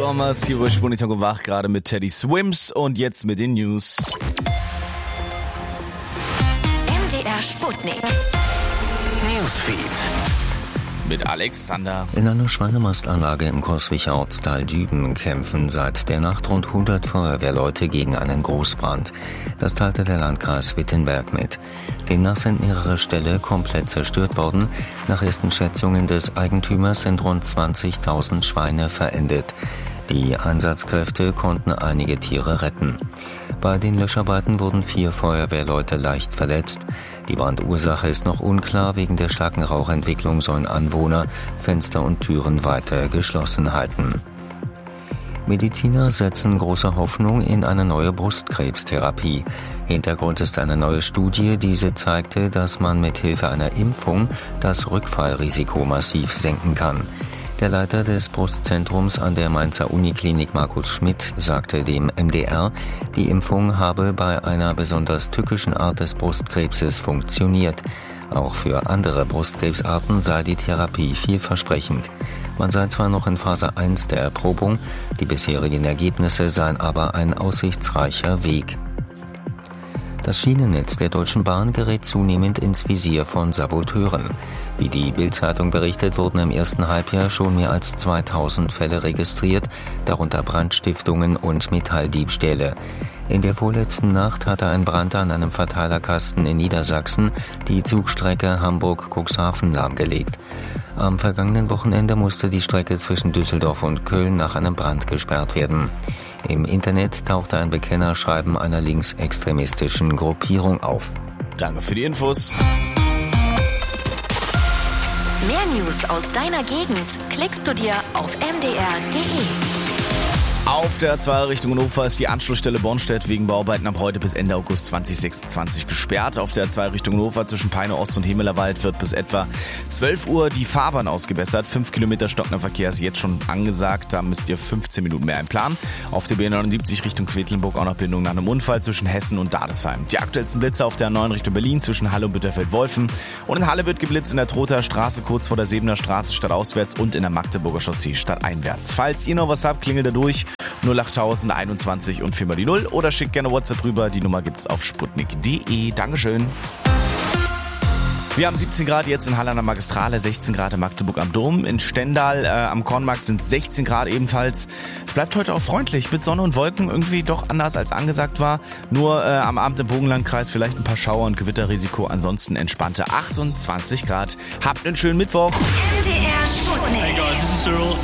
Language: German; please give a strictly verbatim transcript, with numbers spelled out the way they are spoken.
Omas, hier bei Spuniton gewach, gerade mit Teddy Swims und jetzt mit den News. M D R Sputnik Newsfeed Mit Alexander. In einer Schweinemastanlage im Coswicher Ortsteil Düben kämpfen seit der Nacht rund hundert Feuerwehrleute gegen einen Großbrand. Das teilte der Landkreis Wittenberg mit. Demnach sind mehrere Ställe komplett zerstört worden. Nach ersten Schätzungen des Eigentümers sind rund zwanzigtausend Schweine verendet. Die Einsatzkräfte konnten einige Tiere retten. Bei den Löscharbeiten wurden vier Feuerwehrleute leicht verletzt. Die Brandursache ist noch unklar. Wegen der starken Rauchentwicklung sollen Anwohner Fenster und Türen weiter geschlossen halten. Mediziner setzen große Hoffnung in eine neue Brustkrebstherapie. Hintergrund ist eine neue Studie. Diese zeigte, dass man mit Hilfe einer Impfung das Rückfallrisiko massiv senken kann. Der Leiter des Brustzentrums an der Mainzer Uniklinik Markus Schmidt sagte dem M D R, die Impfung habe bei einer besonders tückischen Art des Brustkrebses funktioniert. Auch für andere Brustkrebsarten sei die Therapie vielversprechend. Man sei zwar noch in Phase eins der Erprobung, die bisherigen Ergebnisse seien aber ein aussichtsreicher Weg. Das Schienennetz der Deutschen Bahn gerät zunehmend ins Visier von Saboteuren. Wie die Bild-Zeitung berichtet, wurden im ersten Halbjahr schon mehr als zweitausend Fälle registriert, darunter Brandstiftungen und Metalldiebstähle. In der vorletzten Nacht hatte ein Brand an einem Verteilerkasten in Niedersachsen die Zugstrecke Hamburg-Cuxhaven lahmgelegt. Am vergangenen Wochenende musste die Strecke zwischen Düsseldorf und Köln nach einem Brand gesperrt werden. Im Internet tauchte ein Bekennerschreiben einer linksextremistischen Gruppierung auf. Danke für die Infos. Mehr News aus deiner Gegend klickst du dir auf m d r punkt d e. Auf der Zweier Richtung Hannover ist die Anschlussstelle Bornstedt wegen Bauarbeiten ab heute bis Ende August zwanzig sechsundzwanzig gesperrt. Auf der Zweier Richtung Hannover zwischen Peine Ost und Hemelerwald wird bis etwa zwölf Uhr die Fahrbahn ausgebessert. Fünf Kilometer stockender Verkehr ist jetzt schon angesagt. Da müsst ihr fünfzehn Minuten mehr einplanen. Auf der B neunundsiebzig Richtung Quedlinburg auch noch Bindung nach einem Unfall zwischen Hessen und Dadesheim. Die aktuellsten Blitze auf der neun Richtung Berlin zwischen Halle und Bütterfeld-Wolfen. Und in Halle wird geblitzt in der Trother Straße kurz vor der Sebener Straße stadtauswärts und in der Magdeburger Chaussee stadteinwärts. Falls ihr noch was habt, klingelt da durch. null acht tausend einundzwanzig und viermal die null oder schickt gerne WhatsApp rüber. Die Nummer gibt's auf sputnik punkt d e. Dankeschön. Wir haben siebzehn Grad jetzt in Halle an der Magistrale, sechzehn Grad in Magdeburg am Dom. In Stendal äh, am Kornmarkt sind sechzehn Grad ebenfalls. Es bleibt heute auch freundlich mit Sonne und Wolken, irgendwie doch anders als angesagt war. Nur äh, am Abend im Bogenlandkreis vielleicht ein paar Schauer und Gewitterrisiko. Ansonsten entspannte achtundzwanzig Grad. Habt einen schönen Mittwoch. M D R Sputnik. Hey guys, this is Cyril.